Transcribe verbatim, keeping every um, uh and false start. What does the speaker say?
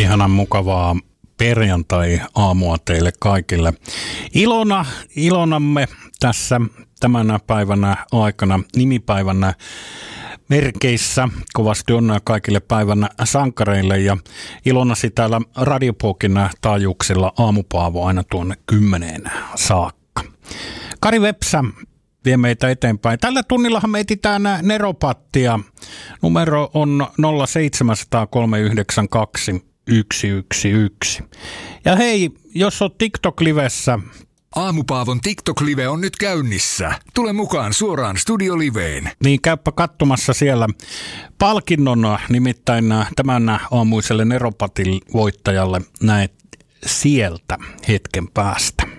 Ihanan mukavaa perjantai-aamua teille kaikille. Ilona, ilonamme tässä tämänä päivänä aikana, nimipäivänä merkeissä. Kovasti onnea kaikille päivänä sankareille ja ilonasi täällä Radiopokin taajuuksilla aamupaavo aina tuonne kymmeneen saakka. Kari Vepsä vie meitä eteenpäin. Tällä tunnillahan me etsitään Neropattia. Numero on nolla seitsemän nolla nolla kolme yhdeksän kaksi yksi yksi yksi. Ja hei, jos oot TikTok-livessä. Aamupaavon TikTok-live on nyt käynnissä. Tule mukaan suoraan Studio-liveen. Niin käypä katsomassa siellä palkinnon, nimittäin tämän aamuiselle Neropatin voittajalle näet sieltä hetken päästä.